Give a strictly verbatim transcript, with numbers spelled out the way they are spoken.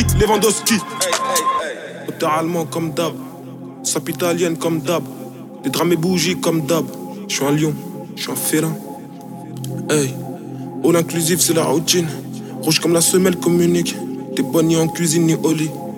kick, Lewandowski. Moteur allemand comme d'hab, sap italienne comme d'hab, des drames et bougies comme d'hab. J'suis un lion, j'suis un félin. Hey, all inclusif c'est la routine. Rouge comme la semelle communique. T'es pas ni en cuisine ni au lit.